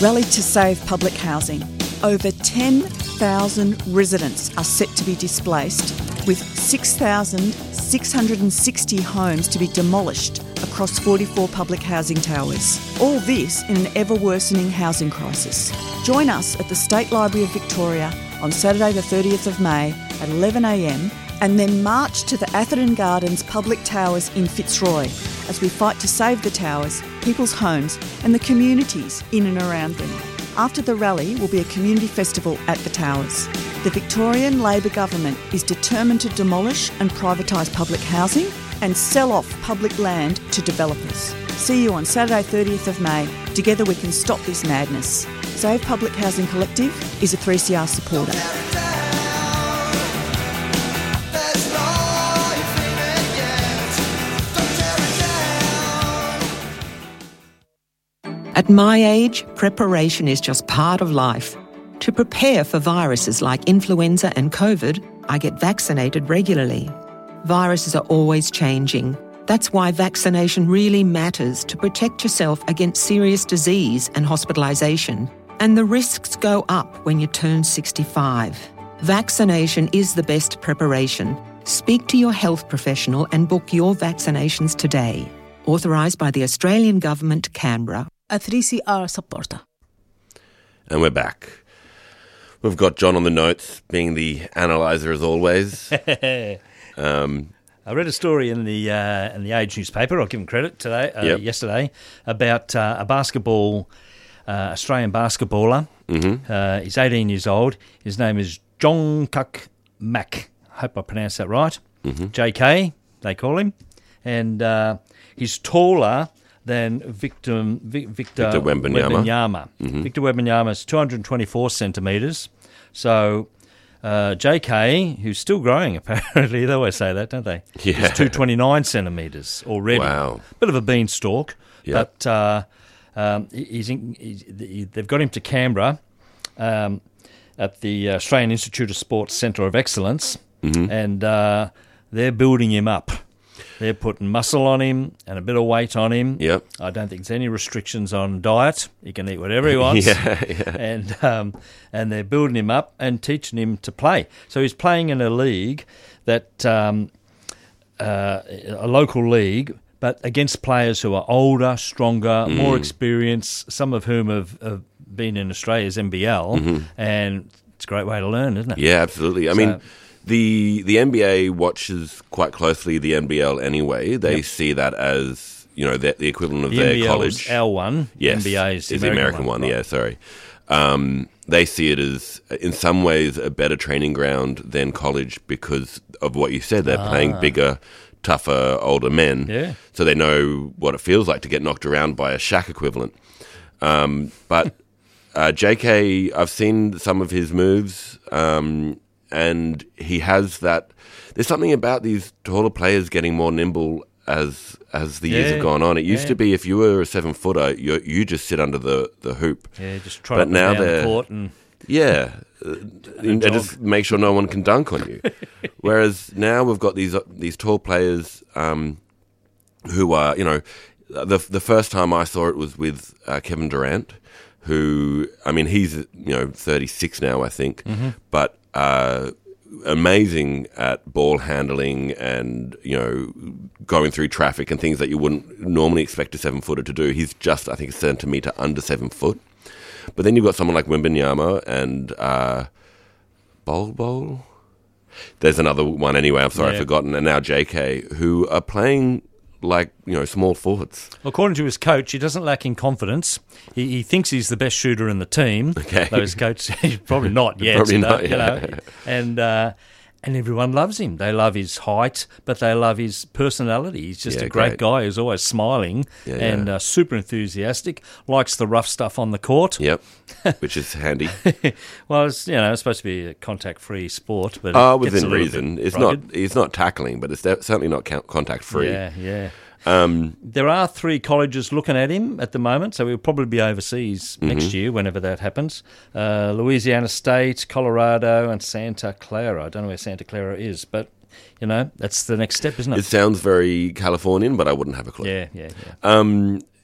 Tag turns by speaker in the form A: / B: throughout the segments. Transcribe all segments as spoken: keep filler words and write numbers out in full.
A: rallied to save public housing. Over ten thousand residents are set to be displaced, with six thousand six hundred sixty homes to be demolished across forty-four public housing towers. All this in an ever-worsening housing crisis. Join us at the State Library of Victoria on Saturday the thirtieth of May at eleven a m and then march to the Atherton Gardens Public Towers in Fitzroy as we fight to save the towers, people's homes and the communities in and around them. After the rally will be a community festival at the towers. The Victorian Labor government is determined to demolish and privatise public housing and sell off public land to developers. See you on Saturday thirtieth of May. Together we can stop this madness. Save Public Housing Collective is a three C R supporter.
B: At my age, preparation is just part of life. To prepare for viruses like influenza and COVID, I get vaccinated regularly. Viruses are always changing. That's why vaccination really matters to protect yourself against serious disease and hospitalisation. And the risks go up when you turn sixty-five. Vaccination is the best preparation. Speak to your health professional and book your vaccinations today. Authorised by the Australian Government, Canberra.
C: A three C R supporter.
D: And we're back. We've got John on the notes, being the analyser as always. um,
E: I read a story in the uh, in the Age newspaper. I'll give him credit today, uh,
D: yep.
E: yesterday, about uh, a basketball uh, Australian basketballer.
D: Mm-hmm.
E: Uh, he's eighteen years old. His name is Jungkook Mak. I hope I pronounced that right.
D: Mm-hmm.
E: J K, they call him, and uh, he's taller than Victor, Victor,
D: Victor Wembanyama.
E: Wembanyama.
D: Mm-hmm.
E: Victor Wembanyama is two hundred twenty-four centimetres. So uh, J K, who's still growing apparently, they always say that, don't they?
D: Yeah.
E: He's two hundred twenty-nine centimetres already.
D: Wow.
E: Bit of a beanstalk.
D: Yep.
E: But uh, um, he's in, he's, they've got him to Canberra um, at the Australian Institute of Sports Centre of Excellence,
D: mm-hmm.
E: and uh, they're building him up. They're putting muscle on him and a bit of weight on him.
D: Yep.
E: I don't think there's any restrictions on diet. He can eat whatever he wants.
D: yeah, yeah.
E: And um, and they're building him up and teaching him to play. So he's playing in a league that um, uh, a local league, but against players who are older, stronger,
D: Mm.
E: more experienced. Some of whom have, have been in Australia's N B L,
D: Mm-hmm.
E: and it's a great way to learn, isn't it?
D: Yeah, absolutely. I
E: So-
D: mean, the the N B A watches quite closely the N B L anyway. They
E: Yep.
D: see that as, you know, the, the equivalent of
E: The
D: their
E: N B L's
D: college.
E: our one.
D: Yes,
E: N B A is the
D: is
E: American, one.
D: one.
E: Right.
D: Yeah, sorry. Um, they see it as, in some ways, a better training ground than college because of what you said. They're playing bigger, tougher, older men.
E: Yeah.
D: So they know what it feels like to get knocked around by a Shaq equivalent. Um, but uh, J K, I've seen some of his moves, um, and he has that. There's something about these taller players getting more nimble as as the years
E: Yeah,
D: have gone on. It used
E: yeah.
D: to be if you were a seven footer, you you just sit under the, the hoop.
E: Yeah, just try
D: But
E: to
D: now
E: down
D: they're-
E: the court and
D: Yeah, uh, and
E: jog.
D: just make sure no one can dunk on you. Whereas now we've got these uh, these tall players um, who are, you know, the the first time I saw it was with uh, Kevin Durant, who, I mean, he's, you know, thirty-six now, I think,
E: Mm-hmm.
D: but uh, amazing at ball handling and, you know, going through traffic and things that you wouldn't normally expect a seven footer to do. He's just, I think, a centimetre under seven foot. But then you've got someone like Wembanyama and uh, Bol Bol. There's another one anyway, I'm sorry,
E: Yeah.
D: I've forgotten. And now J K, who are playing like, you know, small forwards.
E: according to his coach, he doesn't lack in confidence. He, he thinks he's the best shooter in the team.
D: Okay.
E: Though his coach says probably not yet.
D: Probably
E: you know,
D: not,
E: you
D: yeah.
E: know. And uh, and everyone loves him. They love his height, but they love his personality. He's just
D: Yeah,
E: a great,
D: great.
E: guy who's always smiling
D: Yeah,
E: and
D: yeah.
E: Uh, super enthusiastic. Likes the rough stuff on the court.
D: Yep, which is handy.
E: Well, it's, you know, it's supposed to be a contact-free sport, but
D: Oh,
E: it gets a
D: within
E: little
D: reason.
E: bit
D: It's
E: rugged.
D: not. He's not tackling, but it's de- certainly not count- contact free.
E: Yeah, yeah.
D: Um,
E: There are three colleges looking at him at the moment, so he'll probably be overseas
D: Mm-hmm.
E: next year, whenever that happens. Uh, Louisiana State, Colorado, and Santa Clara. I don't know where Santa Clara is, but, you know, that's the next step, isn't it?
D: it sounds very Californian, but I wouldn't have a clue.
E: yeah, yeah, yeah.
D: Um,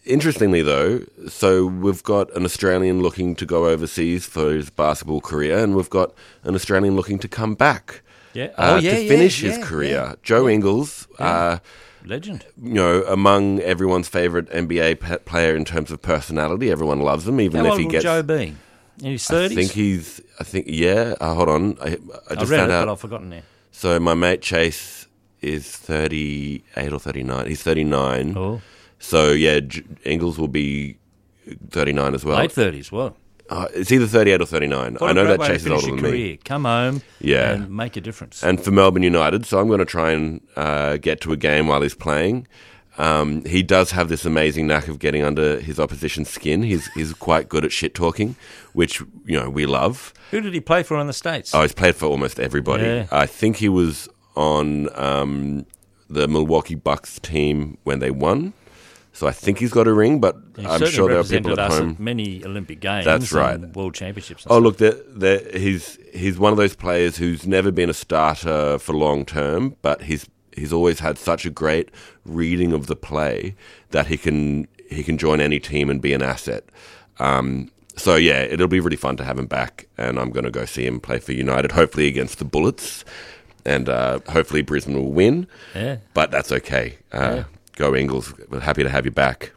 D: interestingly, though, so we've got an Australian looking to go overseas for his basketball career, and we've got an Australian looking to come back
E: Yeah.
D: uh,
E: Oh, yeah,
D: to
E: yeah,
D: finish
E: yeah,
D: his career.
E: yeah.
D: Joe Ingles, uh,
E: Legend.
D: you know, among everyone's favourite N B A pe- player in terms of personality. Everyone loves him, even
E: How
D: if
E: old
D: he
E: will
D: gets.
E: Joe be? In his
D: I
E: thirties?
D: think he's. I think yeah. Uh, hold on, I, I
E: I
D: just
E: read
D: found
E: it,
D: out.
E: but I've forgotten now.
D: So my mate Chase is thirty-eight or thirty-nine. He's thirty-nine.
E: Oh,
D: So yeah, J- Ingles will be thirty-nine as well.
E: late thirties. Well,
D: Uh, it's either thirty-eight or thirty-nine.
E: what
D: I
E: a
D: know
E: great
D: that
E: way to
D: Chase is
E: finish
D: older
E: your
D: than
E: career.
D: me.
E: Come home,
D: Yeah.
E: and make a difference.
D: And for Melbourne United, so I'm going to try and uh, get to a game while he's playing. Um, he does have this amazing knack of getting under his opposition's skin. He's he's quite good at shit talking, which you know we love.
E: Who did he play for in the States?
D: Oh, he's played for almost everybody.
E: Yeah.
D: I think he was on um, the Milwaukee Bucks team when they won. So I think he's got a ring, but
E: He
D: I'm
E: certainly
D: sure there are people
E: represented
D: at
E: us
D: home.
E: at many Olympic Games
D: That's right.
E: and World Championships. And
D: Oh,
E: stuff.
D: look, they're, they're, he's he's one of those players who's never been a starter for long term, but he's he's always had such a great reading of the play that he can he can join any team and be an asset. Um, so yeah, it'll be really fun to have him back, and I'm going to go see him play for United, hopefully against the Bullets, and uh, hopefully Brisbane will win.
E: Yeah.
D: But that's okay. Uh, Go Ingles! We're happy to have you back.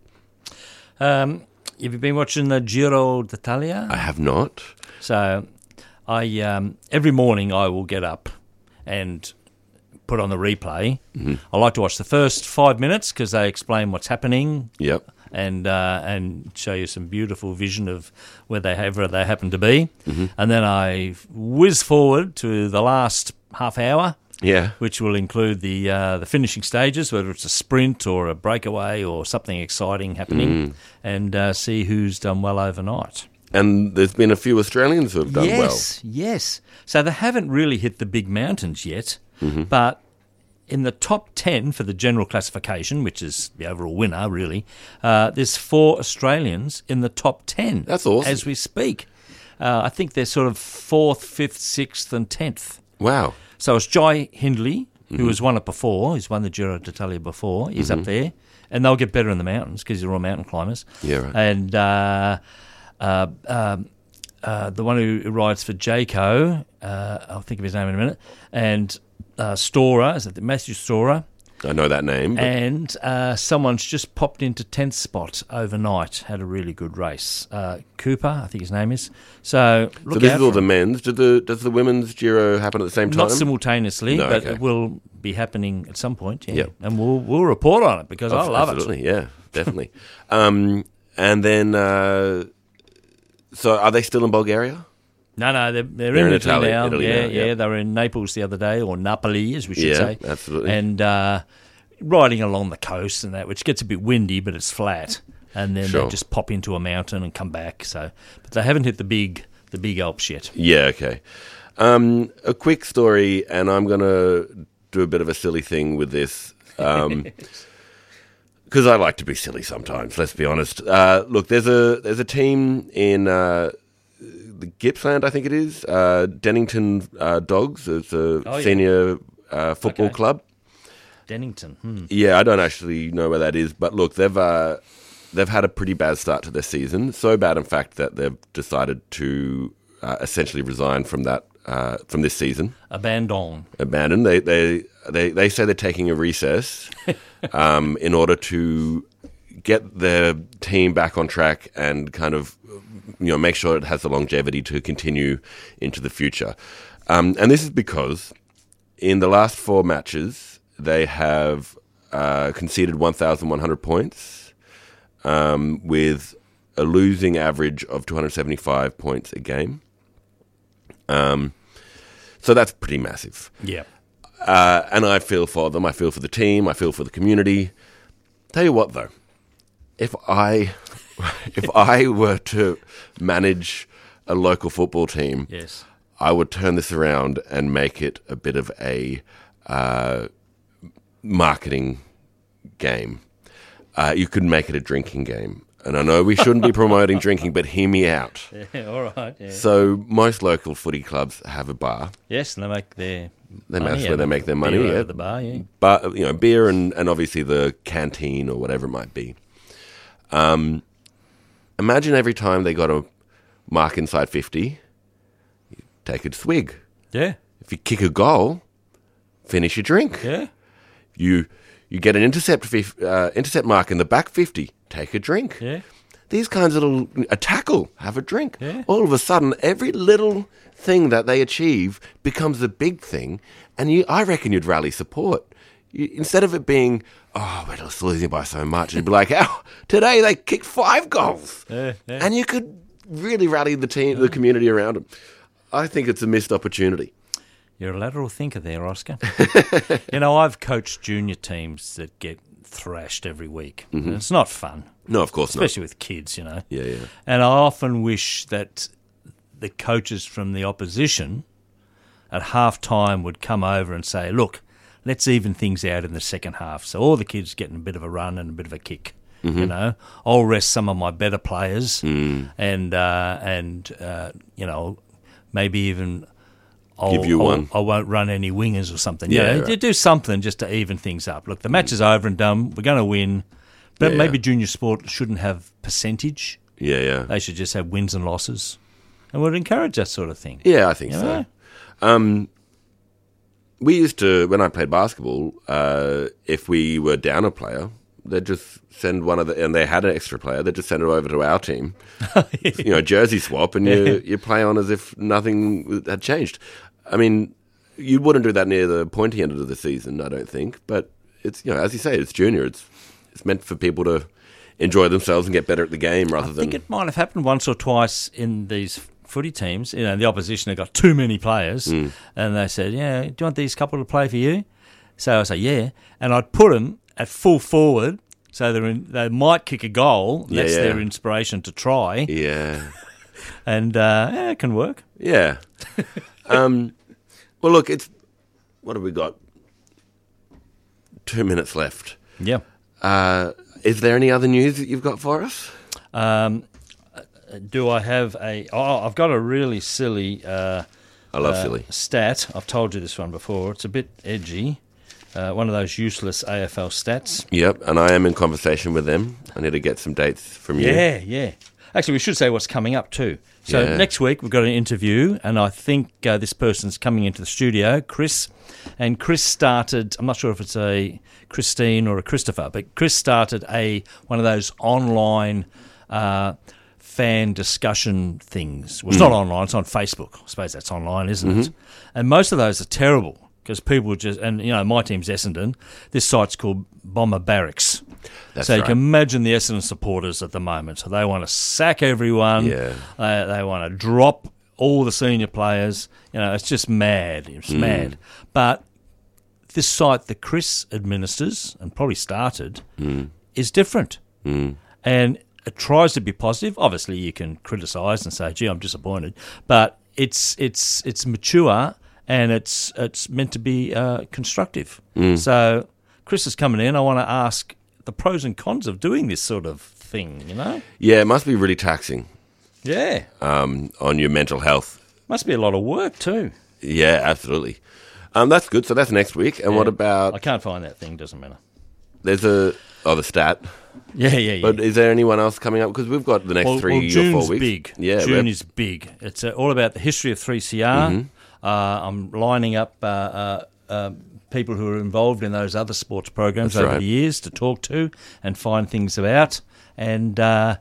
E: Um, have you been watching the Giro d'Italia?
D: I have not.
E: So, I um, every morning I will get up and put on the replay. Mm-hmm. I like to watch the first five minutes because they explain what's happening.
D: Yep.
E: And uh, and show you some beautiful vision of where they wherever they happen to be, mm-hmm. and then I whiz forward to the last half hour,
D: Yeah.
E: which will include the uh, the finishing stages, whether it's a sprint or a breakaway or something exciting happening, mm. and uh, see who's done well overnight.
D: And there's been a few Australians who have done well.
E: Yes, yes. So they haven't really hit the big mountains yet, mm-hmm. but in the top ten for the general classification, which is the overall winner, really, uh, there's four Australians in the top ten.
D: That's awesome.
E: As we speak. Uh, I think they're sort of fourth, fifth, sixth and tenth.
D: Wow.
E: So it's Jai Hindley, who
D: Mm-hmm.
E: has won it before. He's won the Giro d'Italia before. He's
D: Mm-hmm.
E: up there. And they'll get better in the mountains because they're all mountain climbers.
D: Yeah, right.
E: And uh, uh, um, uh, the one who rides for Jayco, uh, I'll think of his name in a minute, and uh, Storer, is it Matthew Storer?
D: I know that name. But
E: And uh, someone's just popped into tenth spot overnight, had a really good race. Uh, Cooper, I think his name is. So look
D: so this
E: out
D: is all
E: for
D: the
E: him.
D: men's. Did the, does the women's Giro happen at the same time?
E: Not simultaneously,
D: No,
E: but
D: okay.
E: it will be happening at some point. Yeah,
D: Yep.
E: and we'll we'll report on it because I love
D: Absolutely, yeah, definitely. um, and then, uh, so are they still in Bulgaria?
E: it. No, no, they're, they're,
D: They're
E: in
D: in
E: Italy,
D: Italy-
E: now.
D: Italy
E: yeah,
D: now, yeah.
E: yeah, they were in Naples the other day, or Napoli, as we should
D: Yeah,
E: say.
D: absolutely.
E: And uh, riding along the coast and that, which gets a bit windy, but it's flat. And then
D: Sure.
E: they just pop into a mountain and come back. So, but they haven't hit the big the big Alps yet.
D: Yeah, okay. Um, a quick story, and I'm going to do a bit of a silly thing with this. Um, because I like to be silly sometimes. Let's be honest. Uh, look, there's a there's a team in uh, the Gippsland, I think it is, uh, Dennington uh, Dogs. It's a
E: Oh, yeah.
D: senior uh, football
E: Okay.
D: club.
E: Dennington. Hmm.
D: Yeah, I don't actually know where that is, but look, they've uh, they've had a pretty bad start to their season. So bad, in fact, that they've decided to uh, essentially resign from that uh, from this season.
E: Abandon.
D: Abandon. They they they they say they're taking a recess um, in order to get their team back on track and kind of you know make sure it has the longevity to continue into the future. Um, and this is because in the last four matches they have uh, conceded one thousand one hundred points um, with a losing average of two hundred seventy-five points a game. Um, so that's pretty massive.
E: Yeah.
D: Uh, and I feel for them. I feel for the team. I feel for the community. Tell you what, though, if I if I were to manage a local football team,
E: Yes.
D: I would turn this around and make it a bit of a uh, marketing game. Uh, you could make it a drinking game. And I know we shouldn't be promoting drinking, but hear me out.
E: Yeah, all right. Yeah.
D: So most local footy clubs have a bar.
E: Yes, and they make their
D: They
E: money
D: that's
E: out
D: where they
E: of
D: make their
E: beer
D: money.
E: over
D: Yeah,
E: the bar. Yeah.
D: but you know, beer and, and obviously the canteen or whatever it might be. Um, imagine every time they got a mark inside fifty, you take a swig.
E: Yeah.
D: If you kick a goal, finish your drink.
E: Yeah.
D: You you get an intercept fif- uh, intercept mark in the back fifty, take a drink.
E: Yeah.
D: These kinds of little, a tackle, have a drink.
E: Yeah.
D: All of a sudden, every little thing that they achieve becomes a big thing, and you, I reckon you'd rally support. You, instead of it being, oh, we're just losing by so much, it'd be like, oh, today they kicked five goals.
E: Yeah, yeah.
D: And you could really rally the team, the community around them. I think it's a missed opportunity.
E: You're a lateral thinker there, Oscar. You know, I've coached junior teams that get thrashed every week. Mm-hmm. It's not fun.
D: No, of course
E: Especially
D: not.
E: with kids, you know.
D: Yeah, yeah.
E: And I often wish that the coaches from the opposition at half-time would come over and say, look, let's even things out in the second half. So all the kids getting a bit of a run and a bit of a kick. Mm-hmm. You know, I'll rest some of my better players mm. and, uh, and uh, you know, maybe even... I'll,
D: Give you
E: I'll,
D: one.
E: I won't run any wingers or something.
D: Yeah,
E: You know,
D: right.
E: do something just to even things up. Look, the match is over and done. We're going to win. But
D: Yeah,
E: maybe
D: yeah.
E: junior sport shouldn't have percentage.
D: Yeah, yeah.
E: They should just have wins and losses. And we'd encourage that sort of thing.
D: Yeah, I think
E: You
D: so.
E: know?
D: Um, we used to, when I played basketball, uh, if we were down a player, they'd just send one of the, and they had an extra player, they'd just send it over to our team. You know, jersey swap, and you, you play on as if nothing had changed. I mean, you wouldn't do that near the pointy end of the season, I don't think. But it's, you know, as you say, it's junior. It's it's meant for people to enjoy themselves and get better at the game rather
E: I
D: than.
E: think it might have happened once or twice in these footy teams. You know, the opposition had got too many players,
D: Mm.
E: and they said, "Yeah, do you want these couple to play for you?" So I say, "Yeah," and I'd put them at full forward, so they're in, they might kick a goal.
D: Yeah,
E: That's
D: yeah.
E: their inspiration to try,
D: Yeah.
E: and uh, yeah, it can work.
D: Yeah. um, well, look, it's what have we got? Two minutes left.
E: Yeah.
D: Uh, is there any other news that you've got for us?
E: Um, do I have a? Oh, I've got a really silly. Uh,
D: I love
E: uh,
D: silly.
E: stat. I've told you this one before. It's a bit edgy. Uh, one of those useless A F L stats.
D: Yep, and I am in conversation with them. I need to get some dates from you.
E: Yeah, yeah. Actually, we should say what's coming up too. So
D: Yeah.
E: next week we've got an interview, and I think uh, this person's coming into the studio, Chris. And Chris started. I'm not sure if it's a Christine or a Christopher, but Chris started a one of those online uh, fan discussion things. Well, it's not online; it's on Facebook. I suppose that's online, isn't it? And most of those are terrible because people just and you know my team's Essendon. This site's called Bomber Barracks.
D: That's
E: so you
D: right.
E: can imagine the Essendon supporters at the moment. So they want to sack everyone.
D: Yeah.
E: They, they want to drop all the senior players. You know, it's just mad. It's
D: Mm.
E: mad. But this site that Chris administers and probably started
D: Mm.
E: is different. Mm. And it tries to be positive. Obviously, you can criticise and say, gee, I'm disappointed. But it's it's it's mature and it's, it's meant to be uh, constructive.
D: Mm.
E: So Chris is coming in. I want to ask the pros and cons of doing this sort of thing, you know?
D: Yeah, it must be really taxing
E: Yeah.
D: um, on your mental health.
E: Must be a lot of work too.
D: Yeah, absolutely. Um, that's good. So that's next week. And what
E: Yeah.
D: about?
E: I can't find that thing, doesn't matter.
D: There's a oh the stat.
E: Yeah, yeah, yeah.
D: But is there anyone else coming up? Because we've got the next
E: well,
D: three
E: well,
D: or
E: June's
D: four weeks.
E: big.
D: Yeah,
E: June
D: we're-
E: is big. It's uh, all about the history of three C R.
D: Mm-hmm.
E: Uh, I'm lining up uh, uh, uh, people who are involved in those other sports programs
D: That's
E: over
D: right.
E: the years to talk to and find things out. And uh,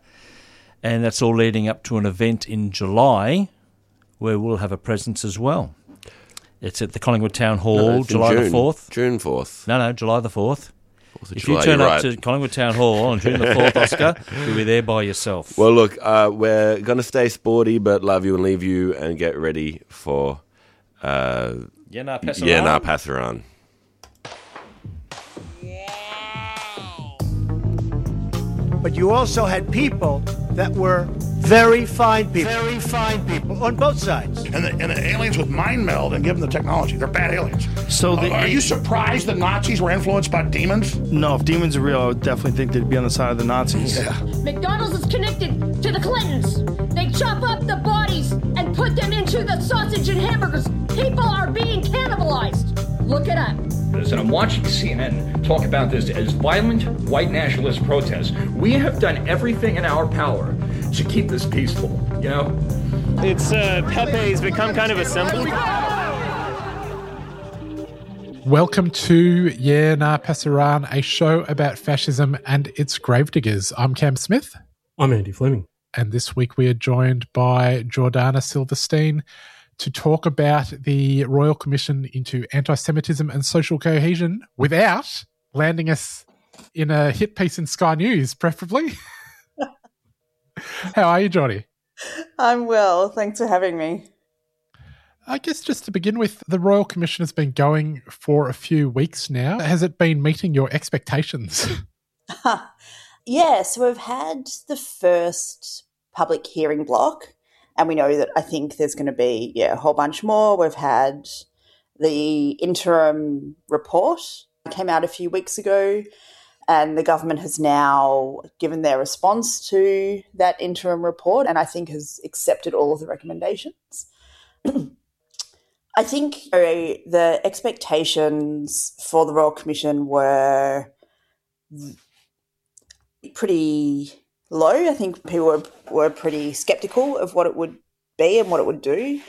E: and that's all leading up to an event in July where we'll have a presence as well. It's at the Collingwood Town Hall,
D: No, it's in
E: July the
D: June.
E: fourth.
D: June fourth.
E: No, no, July the fourth.
D: fourth of
E: If
D: July,
E: you turn
D: you're
E: up
D: right.
E: to Collingwood Town Hall on June the fourth, Oscar, you'll be there by yourself.
D: Well, look, uh, we're going to stay sporty, but love you and leave you and get ready for uh,
E: yeah, no, pass it
D: yeah,
E: on.
D: nah, pass her on.
F: But you also had people that were very fine people. Very fine people on both sides.
G: And the, and the aliens with mind meld and give them the technology. They're bad aliens.
C: So
G: Uh,
C: the-
G: are you surprised the Nazis were influenced by demons?
C: No, if demons are real, I would definitely think they'd be on the side of the Nazis.
G: Yeah.
H: McDonald's is connected to the Clintons. They chop up the bodies and put them into the sausage and hamburgers. People are being cannibalized. Look it up.
I: There's a watching C N N talk about this as violent white nationalist protests. We have done everything in our power to keep this peaceful, you know?
J: It's, uh, Pepe's become kind of a symbol.
K: Welcome to Yeah Nah Pasaran, a show about fascism and its gravediggers. I'm Cam Smith.
L: I'm Andy Fleming.
K: And this week we are joined by Jordana Silverstein to talk about the Royal Commission into Anti-Semitism and Social Cohesion without landing us in a hit piece in Sky News, preferably. How are you, Johnny?
M: I'm well. Thanks for having me.
K: I guess just to begin with, the Royal Commission has been going for a few weeks now. Has it been meeting your expectations?
M: Yeah, so we've had the first public hearing block, and we know that I think there's going to be yeah a whole bunch more. We've had the interim report came out a few weeks ago, and the government has now given their response to that interim report and I think has accepted all of the recommendations. I think uh, the expectations for the Royal Commission were pretty low. I think people were, were pretty sceptical of what it would be and what it would do.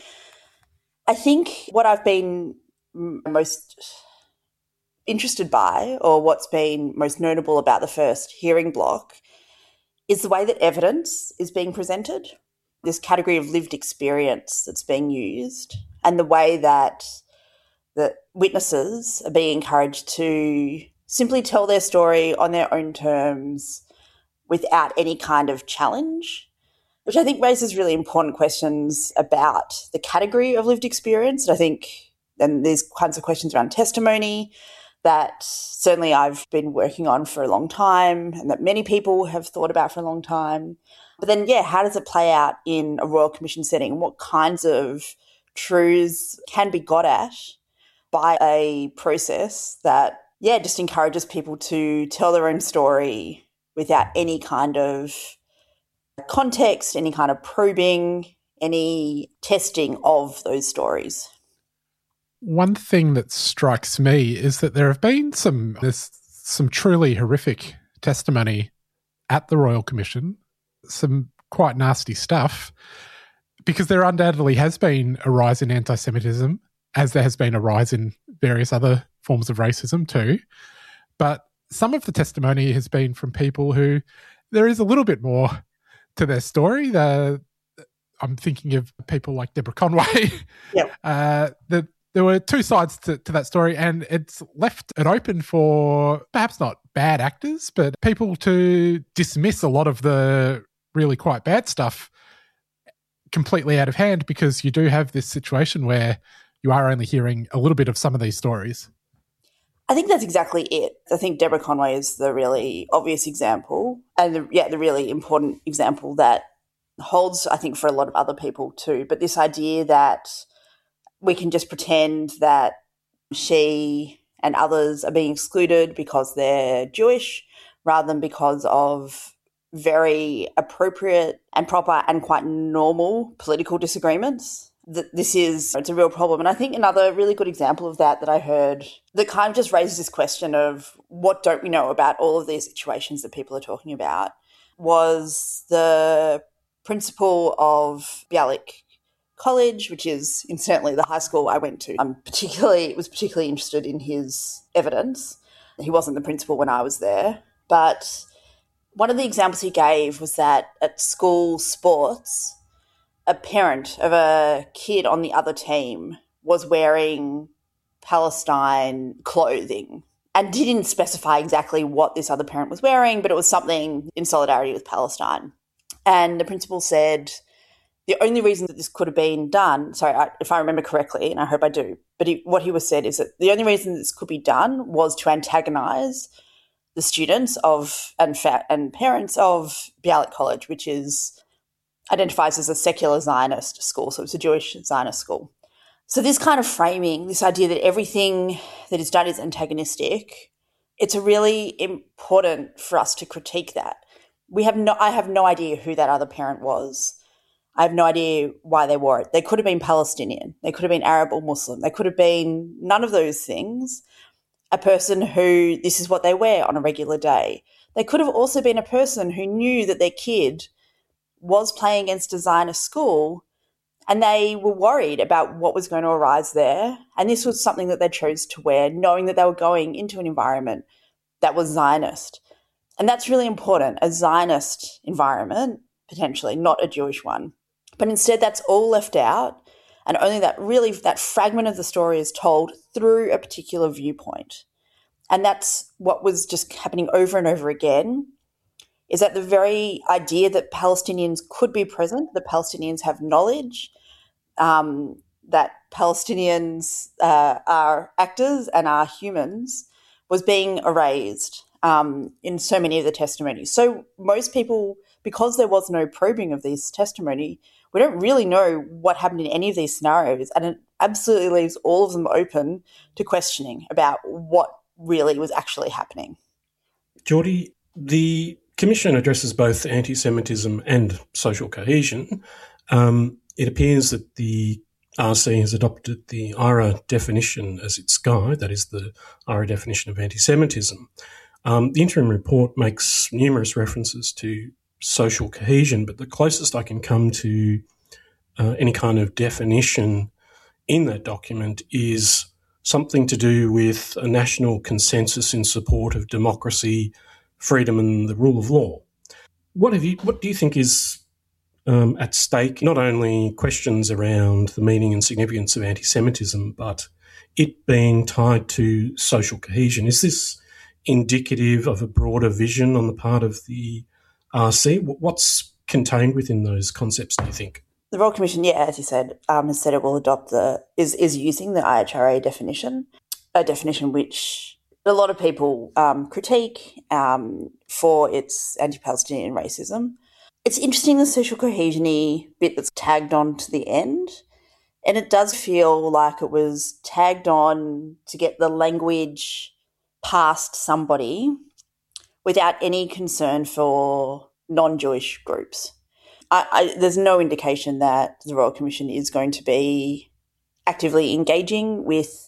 M: I think what I've been most interested by, or what's been most notable about the first hearing block, is the way that evidence is being presented, this category of lived experience that's being used, and the way that the witnesses are being encouraged to simply tell their story on their own terms without any kind of challenge, which I think raises really important questions about the category of lived experience. And I think and there's kinds of questions around testimony that certainly I've been working on for a long time and that many people have thought about for a long time. But then, yeah, how does it play out in a Royal Commission setting? What kinds of truths can be got at by a process that, yeah, just encourages people to tell their own story without any kind of context, any kind of probing, any testing of those stories?
K: One thing that strikes me is that there have been some there's some truly horrific testimony at the Royal Commission, some quite nasty stuff, because there undoubtedly has been a rise in anti-Semitism, as there has been a rise in various other forms of racism too. But some of the testimony has been from people who there is a little bit more to their story. The, I'm thinking of people like Deborah Conway.
M: Yep.
K: Uh, the There were two sides to, to that story, and it's left it open for perhaps not bad actors, but people to dismiss a lot of the really quite bad stuff completely out of hand, because you do have this situation where you are only hearing a little bit of some of these stories.
M: I think that's exactly it. I think Deborah Conway is the really obvious example, and the, yeah, the really important example that holds, I think, for a lot of other people too. But this idea that we can just pretend that she and others are being excluded because they're Jewish rather than because of very appropriate and proper and quite normal political disagreements. That this is, it's a real problem. And I think another really good example of that that I heard that kind of just raises this question of what don't we know about all of these situations that people are talking about was the principal of Bialik College, which is incidentally the high school I went to. I'm particularly was particularly interested in his evidence. He wasn't the principal when I was there, but one of the examples he gave was that at school sports, a parent of a kid on the other team was wearing Palestine clothing, and he didn't specify exactly what this other parent was wearing, but it was something in solidarity with Palestine. And the principal said the only reason that this could have been done, sorry, I, if I remember correctly, and I hope I do, but he, what he was said is that the only reason this could be done was to antagonise the students of and fa- and parents of Bialik College, which is identifies as a secular Zionist school, so it's a Jewish Zionist school. So this kind of framing, this idea that everything that is done is antagonistic, it's really important for us to critique that. We have no, I have no idea who that other parent was. I have no idea why they wore it. They could have been Palestinian. They could have been Arab or Muslim. They could have been none of those things. a person who this is what they wear on a regular day. They could have also been a person who knew that their kid was playing against a Zionist school and they were worried about what was going to arise there. And this was something that they chose to wear, knowing that they were going into an environment that was Zionist. And that's really important, a Zionist environment, potentially, not a Jewish one. But instead, that's all left out, and only that really, that fragment of the story is told through a particular viewpoint. And that's what was just happening over and over again, is that the very idea that Palestinians could be present, that Palestinians have knowledge, um, that Palestinians uh, are actors and are humans, was being erased um, in so many of the testimonies. So most people, because there was no probing of these testimony, we don't really know what happened in any of these scenarios, and it absolutely leaves all of them open to questioning about what really was actually happening.
L: Geordie, the Commission addresses both anti-Semitism and social cohesion. Um, it appears that the R C has adopted the I R A definition as its guide, that is the I R A definition of anti-Semitism. Um, the interim report makes numerous references to social cohesion, but the closest I can come to uh, any kind of definition in that document is something to do with a national consensus in support of democracy, freedom and the rule of law. What have you? What do you think is um, at stake? Not only questions around the meaning and significance of anti-Semitism, but it being tied to social cohesion. Is this indicative of a broader vision on the part of the R C? What's contained within those concepts, do you think?
M: The Royal Commission, yeah, as you said, um, has said it will adopt the, is, is using the I H R A definition, a definition which a lot of people um, critique um, for its anti-Palestinian racism. It's interesting, the social cohesion-y bit that's tagged on to the end, and it does feel like it was tagged on to get the language past somebody without any concern for non-Jewish groups. I, I, there's no indication that the Royal Commission is going to be actively engaging with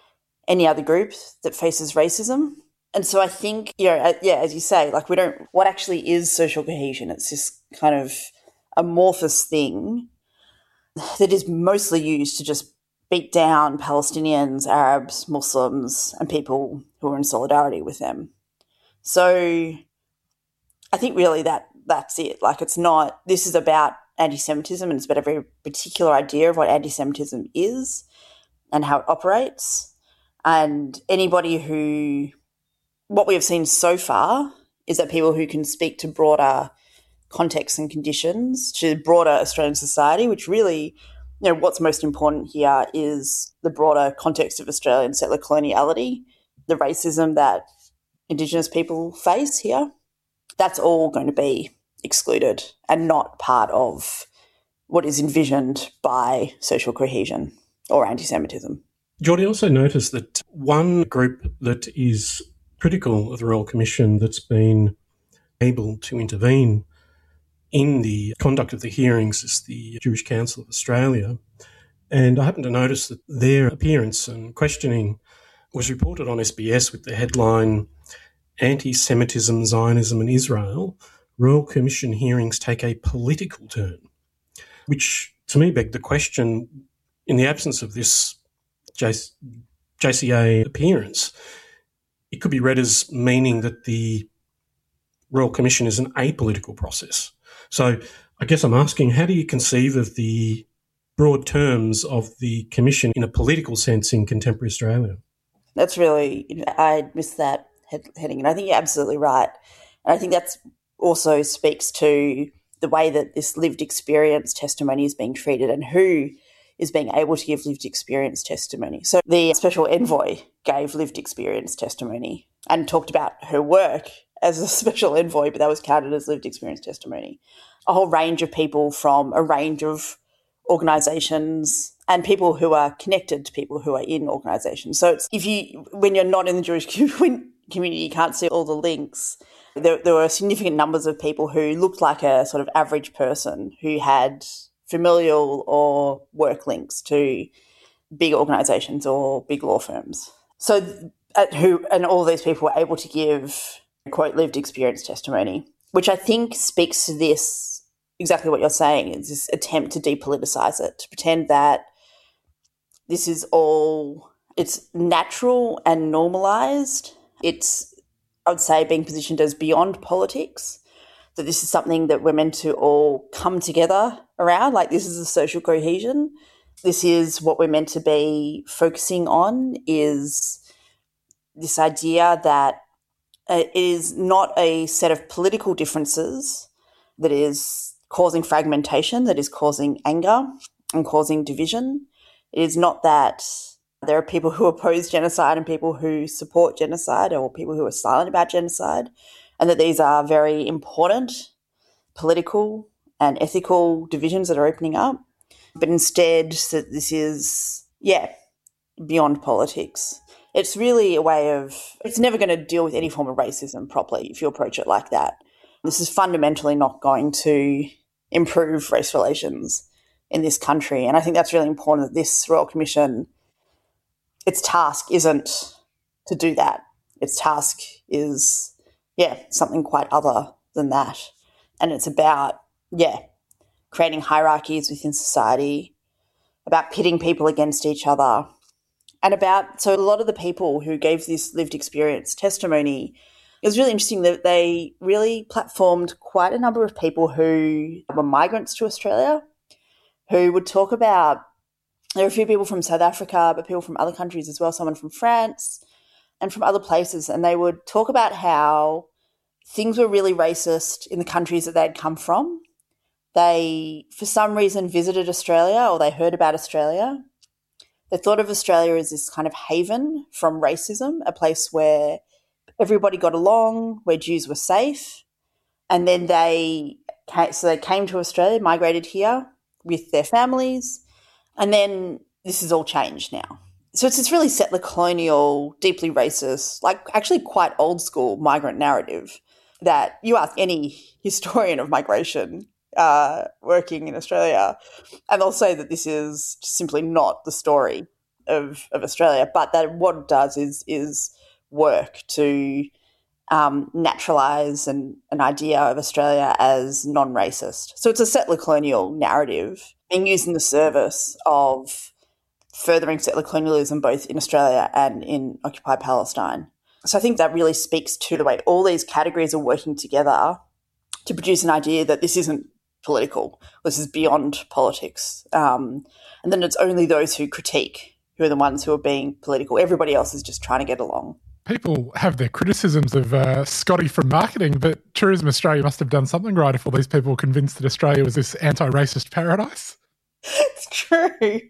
M: any other group that faces racism. And so I think, you know, yeah, as you say, like we don't, what actually is social cohesion? It's this kind of amorphous thing that is mostly used to just beat down Palestinians, Arabs, Muslims, and people who are in solidarity with them. So I think really that that's it. Like it's not, this is about anti-Semitism, and it's about a very particular idea of what anti-Semitism is and how it operates. And anybody who, what we have seen so far is that people who can speak to broader contexts and conditions, to broader Australian society, which really, you know, what's most important here is the broader context of Australian settler coloniality, the racism that Indigenous people face here. That's all going to be excluded and not part of what is envisioned by social cohesion or anti-Semitism.
L: Geordie, also noticed that one group that is critical of the Royal Commission that's been able to intervene in the conduct of the hearings is the Jewish Council of Australia. And I happened to notice that their appearance and questioning was reported on S B S with the headline, Anti-Semitism, Zionism and Israel, Royal Commission hearings take a political turn, which to me begged the question, in the absence of this J C A appearance, it could be read as meaning that the Royal Commission is an apolitical process. So I guess I'm asking, how do you conceive of the broad terms of the Commission in a political sense in contemporary Australia?
M: That's really, I missed that heading, and I think you're absolutely right. And I think that's also speaks to the way that this lived experience testimony is being treated and who is being able to give lived experience testimony. So the special envoy gave lived experience testimony and talked about her work as a special envoy, but that was counted as lived experience testimony. A whole range of people from a range of organisations and people who are connected to people who are in organisations. So it's, if you, when you're not in the Jewish community, you can't see all the links. There, there were significant numbers of people who looked like a sort of average person who had familial or work links to big organisations or big law firms. So uh, who and all these people were able to give, quote, lived experience testimony, which I think speaks to this, exactly what you're saying, is this attempt to depoliticize it, to pretend that this is all, it's natural and normalised. It's, I would say, being positioned as beyond politics, that this is something that we're meant to all come together around, like this is a social cohesion. This is what we're meant to be focusing on, is this idea that it is not a set of political differences that is causing fragmentation, that is causing anger and causing division. It is not that there are people who oppose genocide and people who support genocide, or people who are silent about genocide, and that these are very important political and ethical divisions that are opening up. But instead, that this is, yeah, beyond politics. It's really a way of, it's never going to deal with any form of racism properly if you approach it like that. This is fundamentally not going to improve race relations in this country. And I think that's really important, that this Royal Commission, its task isn't to do that. Its task is, yeah, something quite other than that. And it's about, yeah, creating hierarchies within society, about pitting people against each other, and about, so a lot of the people who gave this lived experience testimony, it was really interesting that they really platformed quite a number of people who were migrants to Australia, who would talk about, there were a few people from South Africa, but people from other countries as well, someone from France and from other places, and they would talk about how things were really racist in the countries that they'd come from. They, for some reason, visited Australia, or they heard about Australia. They thought of Australia as this kind of haven from racism, a place where everybody got along, where Jews were safe. And then they, so they came to Australia, migrated here with their families. And then this has all changed now. So it's this really settler colonial, deeply racist, like actually quite old school migrant narrative that you ask any historian of migration uh, working in Australia, and they'll say that this is simply not the story of, of Australia, but that what it does is is work to um, naturalise an, an idea of Australia as non-racist. So it's a settler colonial narrative being used in the service of furthering settler colonialism both in Australia and in occupied Palestine. So I think that really speaks to the way all these categories are working together to produce an idea that this isn't political, this is beyond politics. Um, and then it's only those who critique who are the ones who are being political. Everybody else is just trying to get along.
K: People have their criticisms of uh, Scotty from marketing, but Tourism Australia must have done something right if all these people were convinced that Australia was this anti-racist paradise.
M: It's true.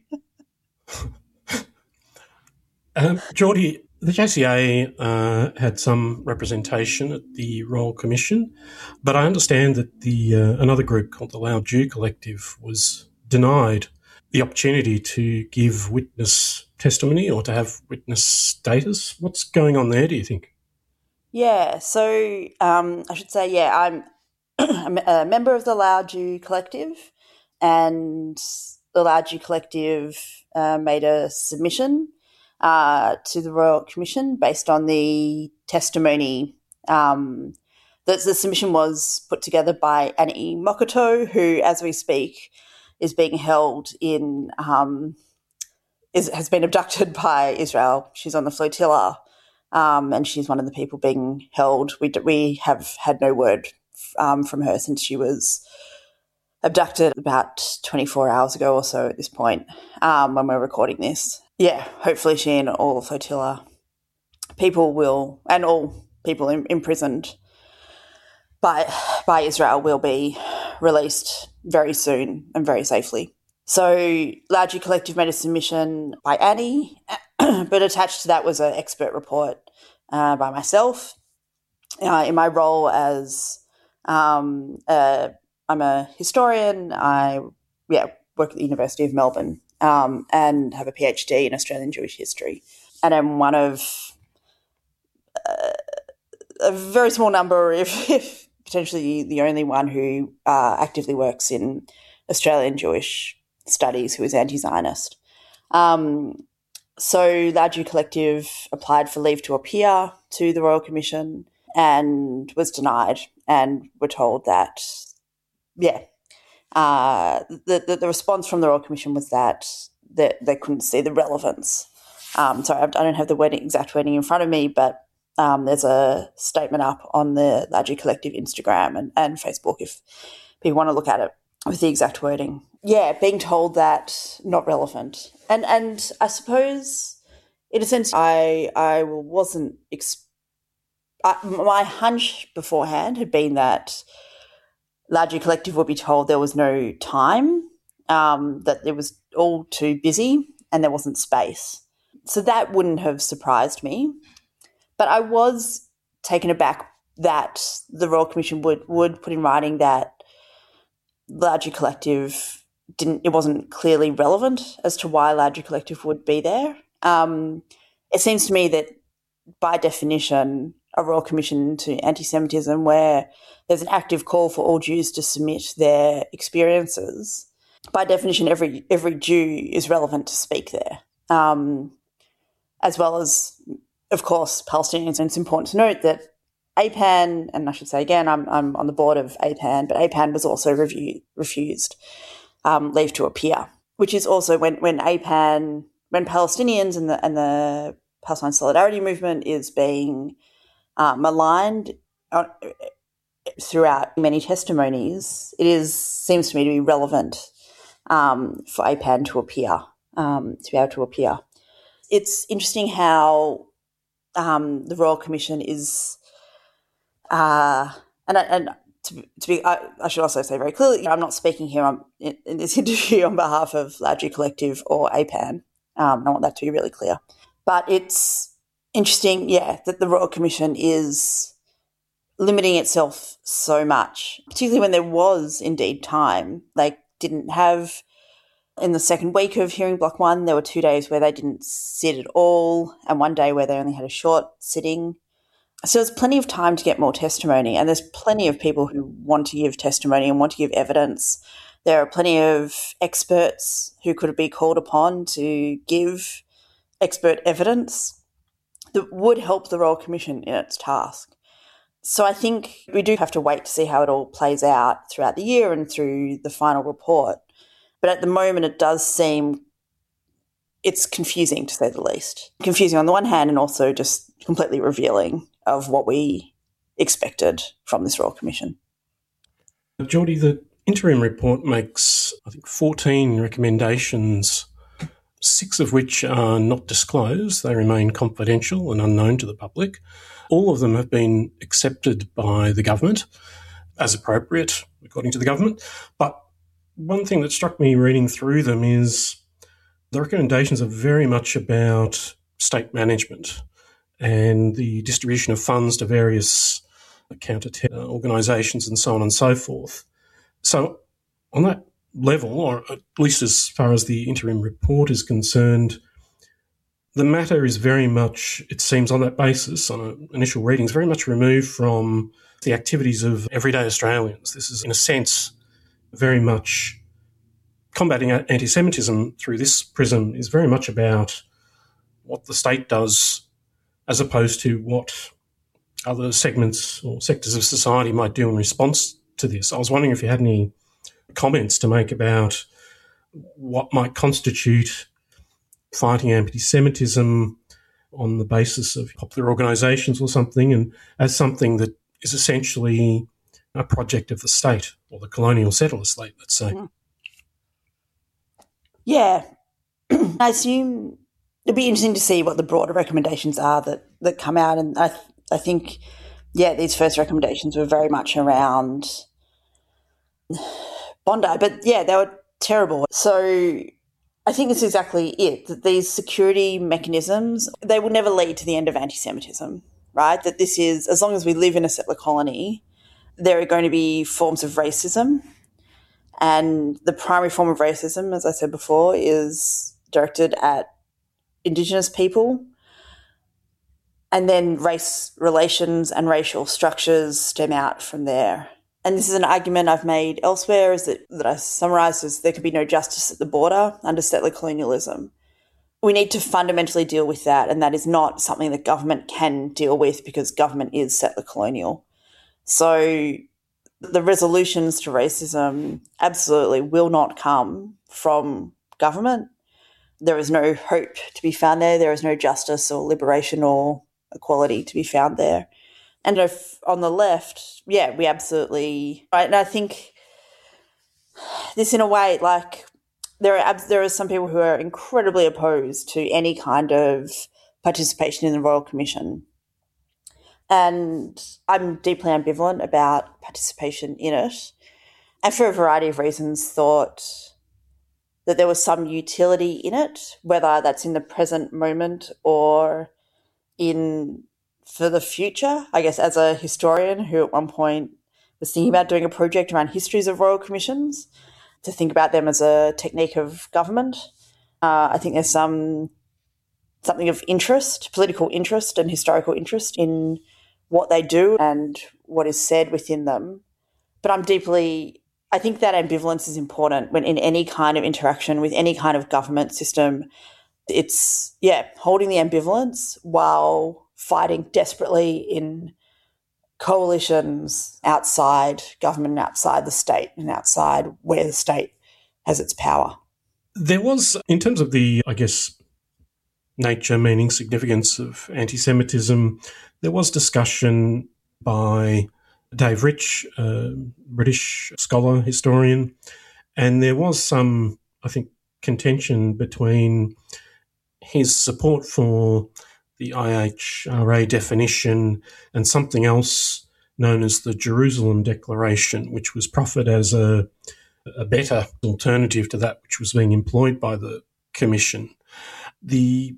L: um, Geordie, the J C A uh, had some representation at the Royal Commission, but I understand that the uh, another group called the Loud Jew Collective was denied the opportunity to give witness testimony or to have witness status. What's going on there, do you think?
M: Yeah, so um, I should say, yeah, I'm a member of the Loud Jew Collective, and the Loud Jew Collective uh, made a submission uh, to the Royal Commission based on the testimony. Um, the, the submission was put together by Annie Mokoto, who, as we speak, is being held in, um, is, has been abducted by Israel. She's on the flotilla, um, and she's one of the people being held. We, we have had no word um, from her since she was abducted about twenty-four hours ago or so at this point, um, when we're recording this. Yeah, hopefully she and all the flotilla people will, and all people in, imprisoned by by Israel will be released very soon and very safely. So Loud Jew Collective made a submission by Annie, but attached to that was an expert report uh, by myself uh, in my role as um, uh, I'm a historian. I yeah work at the University of Melbourne um, and have a PhD in Australian Jewish history, and I'm one of uh, a very small number, if, if potentially the only one, who uh, actively works in Australian Jewish studies who is anti-Zionist. Um, So the Ladue Collective applied for leave to appear to the Royal Commission and was denied, and were told that, yeah, uh, the, the, the response from the Royal Commission was that they, they couldn't see the relevance. Um, sorry, I don't have the wording, exact wording in front of me, but um, there's a statement up on the Ladue Collective Instagram and, and Facebook if people want to look at it with the exact wording. Yeah, being told that not relevant. And and I suppose, in a sense, I I wasn't ex- I, my hunch beforehand had been that Ladue Collective would be told there was no time, um, that it was all too busy and there wasn't space. So that wouldn't have surprised me. But I was taken aback that the Royal Commission would, would put in writing that Ladue Collective didn't, it wasn't clearly relevant as to why Ladue Collective would be there. Um, it seems to me that by definition, a Royal Commission into Anti-Semitism where there's an active call for all Jews to submit their experiences, by definition, every every Jew is relevant to speak there, um, as well as, of course, Palestinians. And it's important to note that A P A N, and I should say again, I'm I'm on the board of A P A N, but A P A N was also review, refused um, leave to appear, which is also when when A P A N, when Palestinians and the and the Palestine Solidarity Movement is being uh, maligned uh, throughout many testimonies, it is seems to me to be relevant um, for A P A N to appear, um, to be able to appear. It's interesting how um, the Royal Commission is, uh, and and to, to be, I, I should also say very clearly, I'm not speaking here on, in, in this interview on behalf of Ladue Collective or A P A N. Um, I want that to be really clear. But it's interesting, yeah, that the Royal Commission is limiting itself so much, particularly when there was indeed time. They didn't have, in the second week of hearing block one, there were two days where they didn't sit at all and one day where they only had a short sitting. So there's plenty of time to get more testimony, and there's plenty of people who want to give testimony and want to give evidence. There are plenty of experts who could be called upon to give expert evidence that would help the Royal Commission in its task. So I think we do have to wait to see how it all plays out throughout the year and through the final report. But at the moment it does seem it's confusing, to say the least. Confusing on the one hand and also just completely revealing of what we expected from this Royal Commission.
L: Geordie, the interim report makes, I think, fourteen recommendations, six of which are not disclosed. They remain confidential and unknown to the public. All of them have been accepted by the government as appropriate, according to the government. But one thing that struck me reading through them is the recommendations are very much about state management and the distribution of funds to various counter-terror organisations and so on and so forth. So on that level, or at least as far as the interim report is concerned, the matter is very much, it seems on that basis, on an initial readings, very much removed from the activities of everyday Australians. This is, in a sense, very much combating anti-Semitism through this prism is very much about what the state does as opposed to what other segments or sectors of society might do in response to this. I was wondering if you had any comments to make about what might constitute fighting anti-Semitism on the basis of popular organisations or something, and as something that is essentially a project of the state or the colonial settler state, let's say.
M: Yeah. I assume it'd be interesting to see what the broader recommendations are that, that come out, and I th- I think, yeah, these first recommendations were very much around Bondi, but yeah, they were terrible. So I think that's exactly it, that these security mechanisms, they will never lead to the end of anti-Semitism, right? That this is, as long as we live in a settler colony, there are going to be forms of racism. And the primary form of racism, as I said before, is directed at Indigenous people. And then race relations and racial structures stem out from there. And this is an argument I've made elsewhere, is that, that I summarised as there could be no justice at the border under settler colonialism. we need to fundamentally deal with that, and that is not something that government can deal with because government is settler colonial. So the resolutions to racism absolutely will not come from government. There is no hope to be found there. There is no justice or liberation or equality to be found there. And if on the left, yeah, we absolutely, right. And I think this in a way, like there are, there are some people who are incredibly opposed to any kind of participation in the Royal Commission. And I'm deeply ambivalent about participation in it. And for a variety of reasons thought that there was some utility in it, whether that's in the present moment or in for the future. I guess as a historian who at one point was thinking about doing a project around histories of royal commissions, to think about them as a technique of government. Uh, I think there's some something of interest, political interest and historical interest in what they do and what is said within them. But I'm deeply, I think that ambivalence is important when in any kind of interaction with any kind of government system. It's, yeah, holding the ambivalence while fighting desperately in coalitions outside government and outside the state and outside where the state has its power.
L: There was, in terms of the, I guess, nature, meaning, significance of anti-Semitism, there was discussion by Dave Rich, a British scholar, historian, and there was some, I think, contention between his support for the I H R A definition and something else known as the Jerusalem Declaration, which was proffered as a, a better alternative to that which was being employed by the Commission. The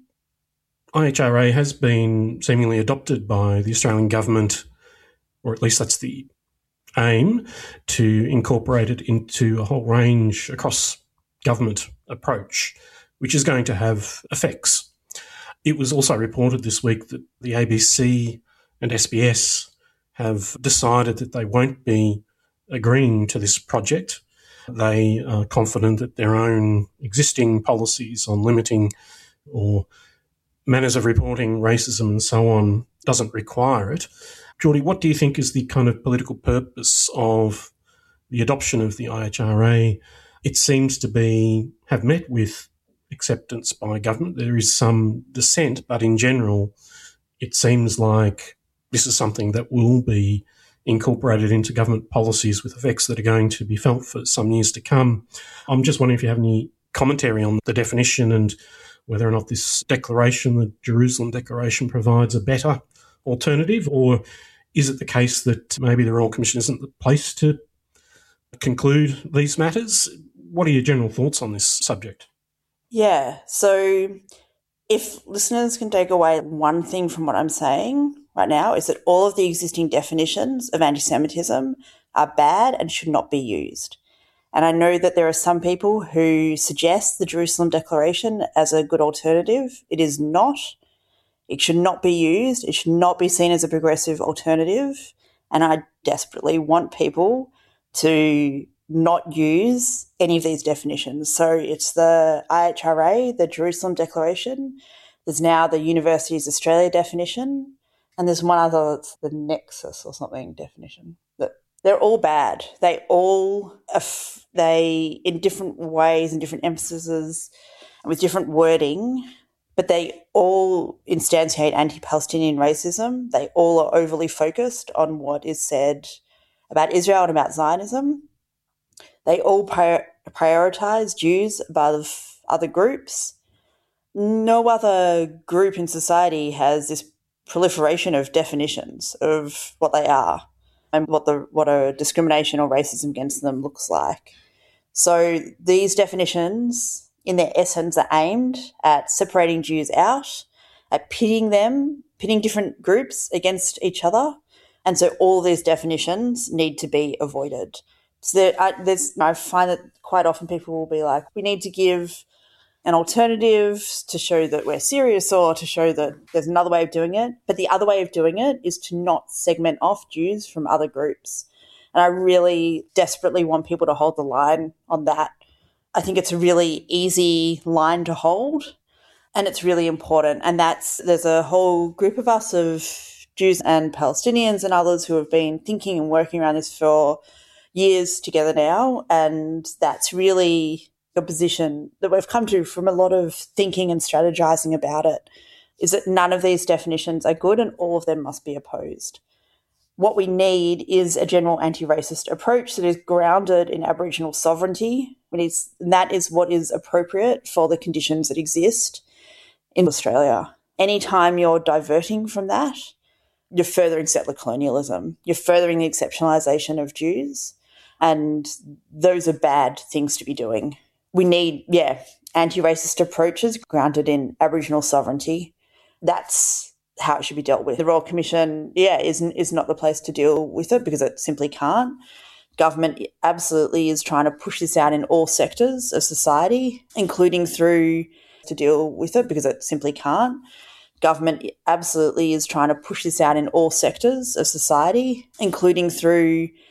L: I H R A has been seemingly adopted by the Australian government, or at least that's the aim, to incorporate it into a whole range across government approach, which is going to have effects. It was also reported this week that the A B C and S B S have decided that they won't be agreeing to this project. They are confident that their own existing policies on limiting or manners of reporting racism and so on doesn't require it. Geordie, what do you think is the kind of political purpose of the adoption of the I H R A? It seems to be have met with acceptance by government. There is some dissent, but in general, it seems like this is something that will be incorporated into government policies with effects that are going to be felt for some years to come. I'm just wondering if you have any commentary on the definition and whether or not this declaration, the Jerusalem Declaration, provides a better alternative, or is it the case that maybe the Royal Commission isn't the place to conclude these matters? What are your general thoughts on this subject?
M: Yeah, so if listeners can take away one thing from what I'm saying right now, is that all of the existing definitions of anti-Semitism are bad and should not be used. And I know that there are some people who suggest the Jerusalem Declaration as a good alternative. It is not. It should not be used. It should not be seen as a progressive alternative. And I desperately want people to not use any of these definitions. So it's the I H R A, the Jerusalem Declaration. There's now the Universities Australia definition. And there's one other, it's the Nexus or something definition. That they're all bad. They all, they, in different ways and different emphases and with different wording, but they all instantiate anti-Palestinian racism. They all are overly focused on what is said about Israel and about Zionism. They all prior- prioritise Jews above other groups. No other group in society has this proliferation of definitions of what they are and what the what a discrimination or racism against them looks like. So these definitions, in their essence, are aimed at separating Jews out, at pitting them, pitting different groups against each other. And so all these definitions need to be avoided. So there, I, there's, I find that quite often people will be like, we need to give an alternative to show that we're serious or to show that there's another way of doing it. But the other way of doing it is to not segment off Jews from other groups. And I really desperately want people to hold the line on that. I think it's a really easy line to hold. And it's really important. And that's, there's a whole group of us of Jews and Palestinians and others who have been thinking and working around this for years together now. And that's really the position that we've come to from a lot of thinking and strategizing about it, is that none of these definitions are good and all of them must be opposed. What we need is a general anti-racist approach that is grounded in Aboriginal sovereignty. It is, and that is what is appropriate for the conditions that exist in Australia. Anytime you're diverting from that, you're furthering settler colonialism. You're furthering the exceptionalisation of Jews, and those are bad things to be doing. We need, yeah, anti-racist approaches grounded in Aboriginal sovereignty. That's how it should be dealt with. The Royal Commission, yeah, isn't is not the place to deal with it because it simply can't. Government absolutely is trying to push this out in all sectors of society, including through to deal with it because it simply can't. Government absolutely is trying to push this out in all sectors of society, including through